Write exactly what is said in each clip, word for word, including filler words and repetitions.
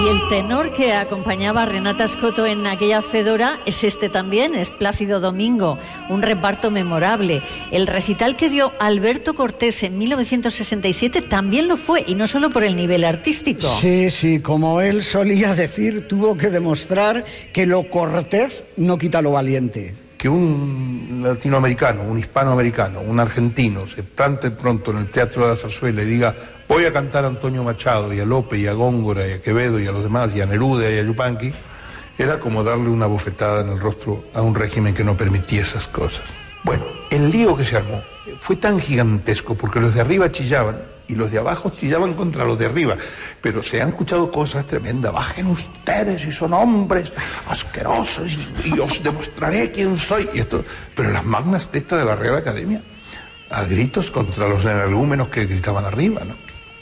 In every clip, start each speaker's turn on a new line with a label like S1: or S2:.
S1: Y el tenor que acompañaba a Renata Scotto en aquella Fedora es este también, es Plácido Domingo, un reparto memorable. El recital que dio Alberto Cortés en mil novecientos sesenta y siete también lo fue, y no solo por el nivel artístico.
S2: Sí, sí, como él solía decir, tuvo que demostrar que lo cortés no quita lo valiente.
S3: Que un latinoamericano, un hispanoamericano, un argentino se plante pronto en el Teatro de la Zarzuela y diga: voy a cantar a Antonio Machado y a Lope y a Góngora y a Quevedo y a los demás y a Neruda y a Yupanqui, era como darle una bofetada en el rostro a un régimen que no permitía esas cosas. Bueno, el lío que se armó fue tan gigantesco porque los de arriba chillaban y los de abajo chillaban contra los de arriba, pero se han escuchado cosas tremendas. Bajen ustedes si son hombres asquerosos y, y os demostraré quién soy. Y esto, pero las magnas testas de la Real Academia, a gritos contra los energúmenos que gritaban arriba, ¿no?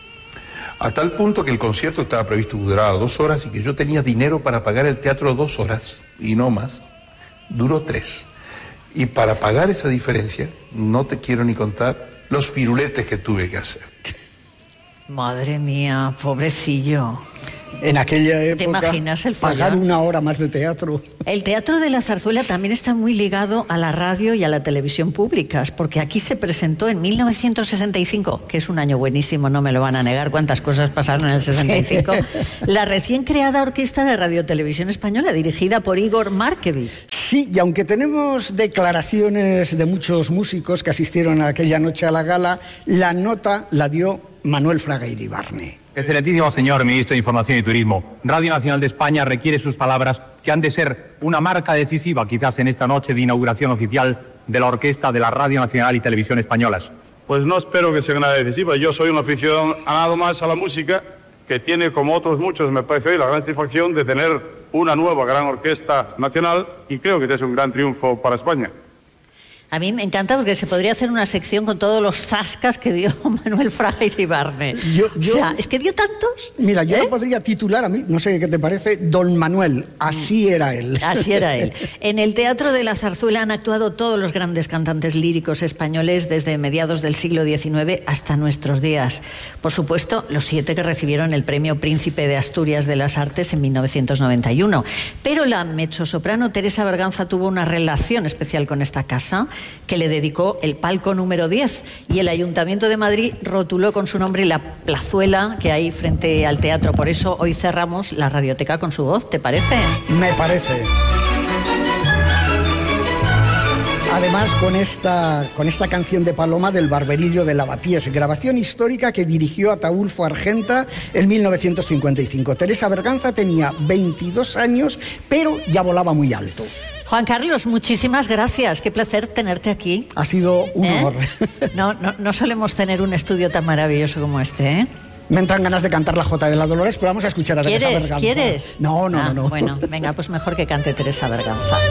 S3: A tal punto que el concierto estaba previsto que durara dos horas y que yo tenía dinero para pagar el teatro dos horas y no más. Duró tres. Y para pagar esa diferencia, no te quiero ni contar los firuletes que tuve que hacer.
S1: Madre mía, pobrecillo.
S2: En aquella época,
S1: ¿te imaginas el follar?
S2: Pagar una hora más de teatro.
S1: El Teatro de la Zarzuela también está muy ligado a la radio y a la televisión públicas, porque aquí se presentó en mil novecientos sesenta y cinco, que es un año buenísimo, no me lo van a negar, cuántas cosas pasaron en el sesenta y cinco, la recién creada Orquesta de Radio Televisión Española, dirigida por Igor Markevich.
S2: Sí, y aunque tenemos declaraciones de muchos músicos que asistieron aquella noche a la gala, la nota la dio Manuel Fraga Iribarne.
S4: Excelentísimo señor Ministro de Información y Turismo, Radio Nacional de España requiere sus palabras, que han de ser una marca decisiva quizás en esta noche de inauguración oficial de la Orquesta de la Radio Nacional y Televisión Españolas.
S5: Pues no espero que sea una decisiva. Yo soy un aficionado más a la música, que tiene, como otros muchos, me parece hoy, la gran satisfacción de tener una nueva gran orquesta nacional, y creo que es un gran triunfo para España.
S1: A mí me encanta porque se podría hacer una sección con todos los zascas que dio Manuel Fraga Iribarne.
S2: Yo, yo,
S1: o sea, es que dio tantos.
S2: Mira, yo
S1: ¿eh?
S2: lo podría titular a mí, no sé qué te parece, Don Manuel, así era él.
S1: Así era él. En el Teatro de la Zarzuela han actuado todos los grandes cantantes líricos españoles desde mediados del siglo diecinueve hasta nuestros días. Por supuesto, los siete que recibieron el Premio Príncipe de Asturias de las Artes en mil novecientos noventa y uno. Pero la mezzosoprano Teresa Berganza tuvo una relación especial con esta casa, que le dedicó el palco número diez, y el Ayuntamiento de Madrid rotuló con su nombre la plazuela que hay frente al teatro. Por eso hoy cerramos la radioteca con su voz, ¿te parece?
S2: Me parece. Además, con esta, con esta canción de Paloma del Barberillo de Lavapiés, grabación histórica que dirigió Ataúlfo Argenta en mil novecientos cincuenta y cinco. Teresa Berganza tenía veintidós años, pero ya volaba muy alto.
S1: Juan Carlos, muchísimas gracias. Qué placer tenerte aquí.
S2: Ha sido un
S1: ¿Eh?
S2: honor.
S1: No, no, no solemos tener un estudio tan maravilloso como este, ¿eh?
S2: Me entran ganas de cantar la Jota de la Dolores, pero vamos a escuchar a Teresa Berganza.
S1: ¿Quieres?
S2: No, no,
S1: ah,
S2: no, no.
S1: Bueno, venga, pues mejor que cante Teresa Berganza.